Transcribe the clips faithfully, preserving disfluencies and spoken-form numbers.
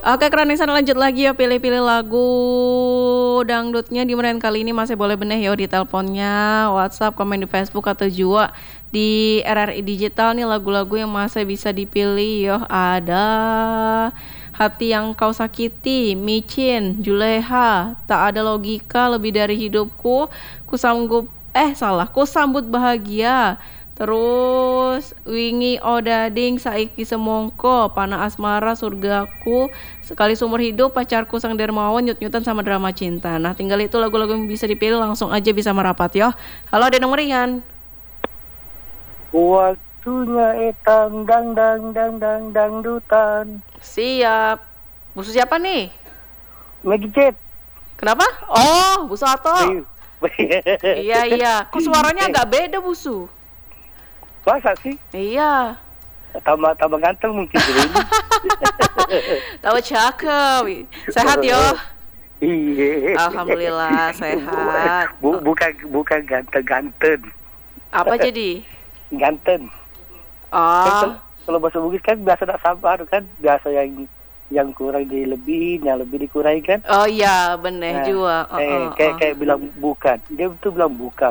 Oke, Kranisan lanjut lagi ya, pilih-pilih lagu dangdutnya di Meren kali ini masih boleh beneh yo di teleponnya, WhatsApp, komen di Facebook atau juga di R R I Digital nih lagu-lagu yang masih bisa dipilih yo. Ada Hati Yang Kau Sakiti, Micin, Juleha, Tak Ada Logika, Lebih Dari Hidupku, Ku Sanggup eh salah, Ku Sambut Bahagia. Terus Wingi Odading, Saiki Semongko, Panah Asmara, Surgaku, Sekali Seumur Hidup, Pacarku Sang Dermawan, Nyut-nyutan sama Drama Cinta. Nah tinggal itu lagu-lagu yang bisa dipilih, langsung aja bisa merapat yo. Halo, ada nomor Rian. Waktunya etang dang dang dang dang dangdutan. Siap. Busu siapa nih? Megicet. Kenapa? Oh, Busu Ato. Iya iya. Kok suaranya agak beda Busu? Masa sih? Iya. Tambah tambah ganteng mungkin ini. Tahu cakep. Sehat yo. Iya. Alhamdulillah sehat. Bu, bukan bukan ganteng-ganteng. Apa jadi? Ganteng. Oh. Kan, kalau bahasa Bugis kan biasa tak sabar kan, biasa yang yang kurang dilebihin, yang lebih dikurangi kan. Oh iya, bener nah, juga. Oh, eh, oh, kayak oh. kayak bilang bukan, dia tuh bilang bukan.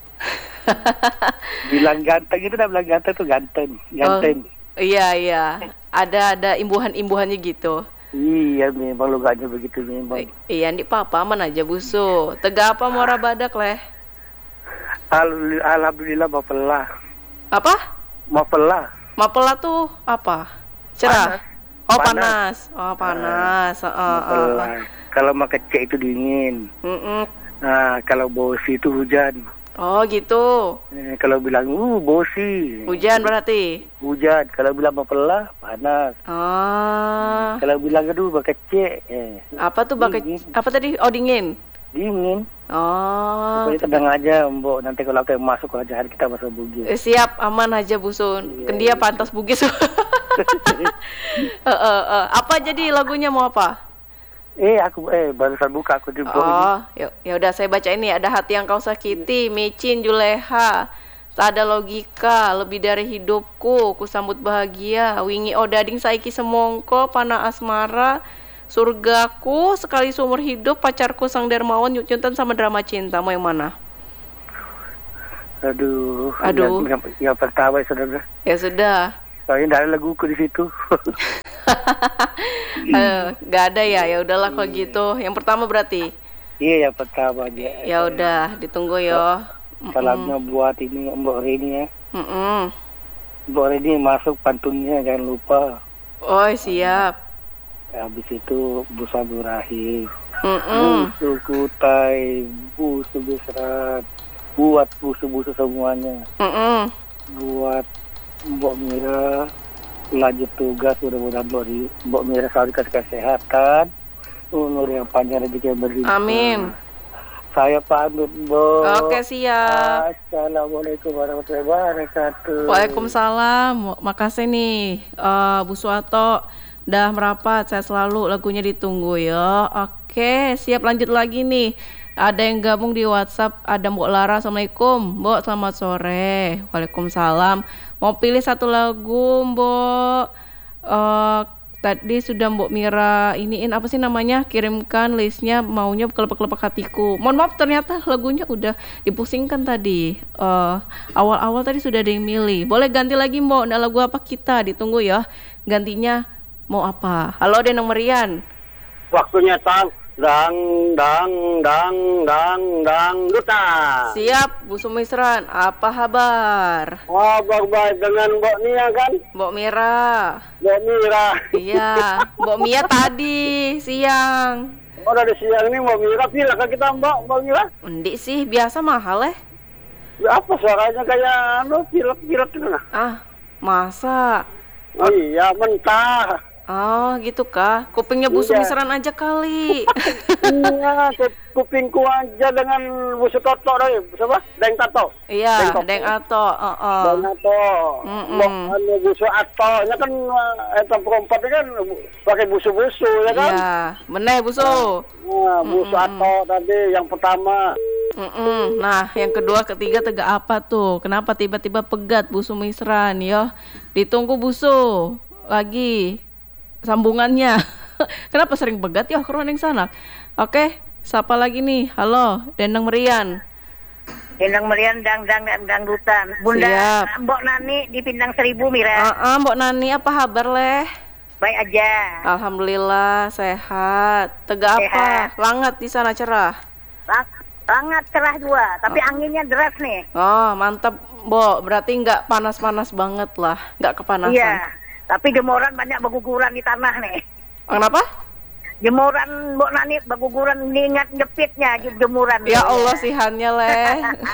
Bilang ganteng itu dah bilang ganteng tuh ganteng, ganteng. Oh, iya iya. Ada ada imbuhan-imbuhannya gitu. Iya, memang logatnya begitu memang. I- iya, di papa aman aja Busu. Tega apa muara badak leh? Alhamdulillah, alhamdulillah mapelah. Apa? Mapelah. Mapela tuh apa? Cerah. Panas. Oh Panas. panas. Oh panas. Uh, uh, Mapelah. uh. Kalau mau kecek itu dingin. Mm-mm. Nah, kalau bosi itu hujan. Oh gitu. Eh, kalau bilang uh bosi. Hujan berarti. Hujan. Kalau bilang mapelah panas. Oh. Kalau bilang aduh mau kecek. Eh, Apa tuh bakal dingin. apa tadi? Oh dingin. Dingin. Oh. Pokoknya tenang aja, Mbok. Nanti kalau aku yang masuk ke hari kita masuk Bugis. Eh, siap, aman aja Busun. Iya, Kendia iya. pantas Bugis. Eh, eh, eh. Apa jadi lagunya mau apa? Eh, aku eh barusan buka aku di blog ini. Oh, ya ya udah saya baca ini. Ada Hati Yang Kau Sakiti, Micin, Juleha, Tak Ada Logika, Lebih Dari Hidupku, Ku Sambut Bahagia, Wingi Odading, Saiki Semongko, Panah Asmara, Surgaku, Sekali Seumur Hidup, Pacarku Sang Dermawan, Nyut-nyutan sama Drama Cinta. Mau yang mana? Aduh. Aduh. Yang, yang, yang pertama ya saudara. Ya sudah. Soalnya ada laguku di situ. Eh, gak ada ya. Ya udahlah kalau gitu. Yang pertama berarti. Iya, yang pertama aja. Ya udah, ditunggu yo. Salamnya buat ini Mbok Reni ya. Mm-mm. Mbok Reni masuk pantunnya jangan lupa. Oh siap. Habis itu Busa Burahim. Mm-mm. Busu Kutai, Busu Besrat. Buat busu-busu semuanya. Mm-mm. Buat Mbok Mira lanjut tugas, mudah-mudahan Mbok, Mbok Mira selalu dikasih kesehatan, umur yang panjang, rezeki yang berlimpah. Amin. Saya pamit, Mbok. Oke siap. Assalamualaikum warahmatullahi wabarakatuh. Waalaikumsalam. Makasih nih uh, Bu Suwato udah merapat. Saya selalu lagunya ditunggu ya. Oke siap, lanjut lagi nih. Ada yang gabung di WhatsApp. Ada Mbok Lara. Assalamualaikum Mbok, selamat sore. Waalaikumsalam. Mau pilih satu lagu Mbok. uh, Tadi sudah Mbok Mira iniin apa sih namanya, kirimkan listnya, maunya Kelepek-kelepek Hatiku. Mohon maaf ternyata lagunya udah dipusingkan tadi. uh, Awal-awal tadi sudah ada yang milih. Boleh ganti lagi Mbok, nah lagu apa kita, ditunggu ya. Gantinya mau apa? Halo, ada nomor Rian. Waktunya tang dang dang dang dang dang duta. Siap Bu Sumisran, apa kabar? Kabar baik dengan Mbok Nia kan? Mbok Mira. Mbok Mira. Iya, Mbok Mia tadi siang. Oh dari siang ini Mbok Mira pilih kan kita Mbok Mbok Mira? Endik sih, biasa mahal eh. Apa suaranya kayak anu pilek-pilek gitu nah? Ah, masa? Oh iya mentah. Oh gitu kah? Kupingnya Bu Iya. Sumisran aja kali. Iya, ku- kupingku aja dengan busuk toto deh. Siapa? Deng tato. Iya, Deng Toto. Deng Ato. Heeh. Deng tato. Mm-mm. Mbok anu busuk ato. Nya kan eh, eta perempat kan pakai busu-busu ya kan? Iya, bener Busu. Nah, busuk ato tadi yang pertama. Mm-mm. Nah, yang kedua, ketiga, tega apa tuh? Kenapa tiba-tiba pegat Bu Sumisran? Yo, ditunggu Busu lagi sambungannya. Kenapa sering begat ya keruan yang sana? Oke, siapa lagi nih? Halo, Dendang Merian. Dendang Merian dang dang dang dangdutan. Bunda Siap. Mbok Nani di Pindang Seribu Mira. Ah, ah, Mbok Nani apa kabar leh? Baik aja. Alhamdulillah sehat. Tega apa? Sehat. Langat di sana cerah. Lang- Sangat cerah juga, tapi anginnya deras nih. Oh, mantap, Mbok. Berarti nggak panas-panas banget lah, nggak kepanasan. Iya. Tapi jemuran banyak berguguran di tanah nih. Oh, kenapa? Jemuran Mbok Nani berguguran, ingat jepitnya jemuran. Ya Allah sihannya leh.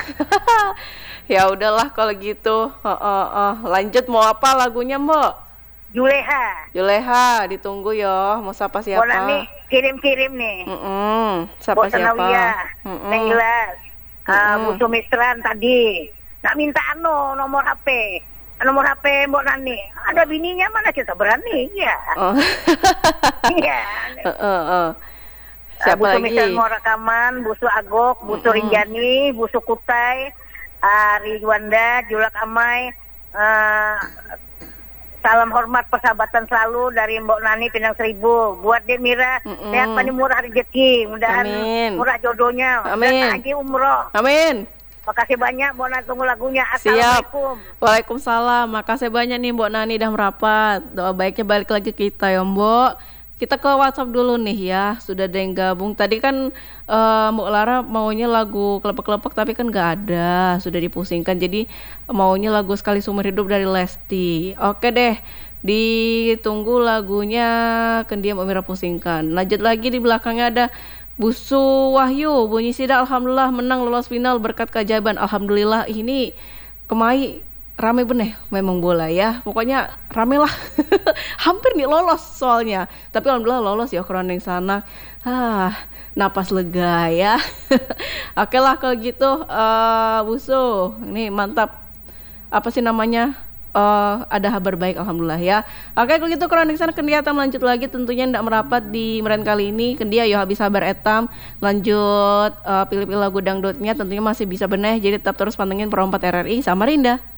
Ya udahlah kalau gitu. Oh, oh, oh. Lanjut mau apa lagunya, Mbok? Juleha. Juleha, ditunggu yo. Mau siapa siapa? Mbok Nani kirim-kirim nih. Mm-mm. Siapa Mbok siapa? Senawiyah, Mm-mm. Neng Ilas, uh, Mm-mm. Bu Sumitran tadi. Nak minta anu nomor H P. Nomor H P Mbok Nani. Ada bininya mana kita berani? Iya. Oh. Iya. Eh, eh, eh. Uh, Siapa Bu lagi? Sumitran mau rekaman, Bu Su Agok, Bu Su Mm-mm. Rinjani, Bu Su Kutai, uh, Ridwanda, Julak Amai. Uh, salam hormat persahabatan selalu dari Mbok Nani Pindang Seribu. Buat dia Mira, Mm-mm. sehat pani murah rezeki, mudahan Amin. murah jodohnya. Amin. Dan haji umroh. Amin. Makasih banyak, Mbok Nani, tunggu lagunya. Siap. Assalamualaikum. Waalaikumsalam. Makasih banyak nih Mbok Nani dah merapat. Doa baiknya balik lagi ke kita ya Mbok. Kita ke WhatsApp dulu nih ya. Sudah ada yang gabung. Tadi kan eh, Mbok Lara maunya lagu kelepek-kelepek tapi kan nggak ada. Sudah dipusingkan. Jadi maunya lagu Sekali Seumur Hidup dari Lesti. Oke deh. Ditunggu lagunya Kendiam Omira pusingkan. Lanjut lagi di belakangnya ada Busu Wahyu, Bunyi Sida alhamdulillah menang lolos final berkat keajaiban. Alhamdulillah ini kemai rame beneh memang bola ya. Pokoknya rame lah. Hampir nih lolos soalnya. Tapi alhamdulillah lolos ya kerana yang sana. Ah, napas lega ya. Oke lah kalau gitu eh Busu. Ini mantap. Apa sih namanya? Uh, ada kabar baik alhamdulillah ya. Oke kalau gitu kronik sana Kendia Etam lanjut lagi tentunya ndak merapat di meren kali ini. Kendia yo habis sabar Etam lanjut uh, pilih-pilih lagu dangdutnya tentunya masih bisa beneh jadi tetap terus pantengin Pro empat R R I Samarinda.